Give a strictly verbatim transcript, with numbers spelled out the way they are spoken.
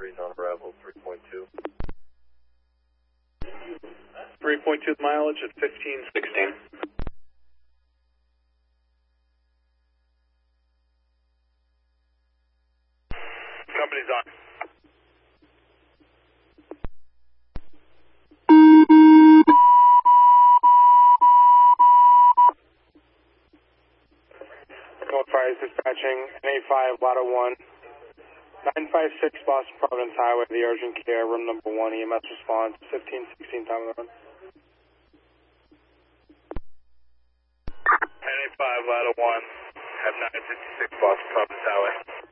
threes on arrival, three point two. three point two mileage at fifteen sixteen. Company's on. North Fires dispatching N A five Lotto one. nine five six Boston Providence Highway, the urgent care, room number one, E M S response, fifteen sixteen time of the run. N A five Lotto one, have nine fifty-six Boston Providence Highway.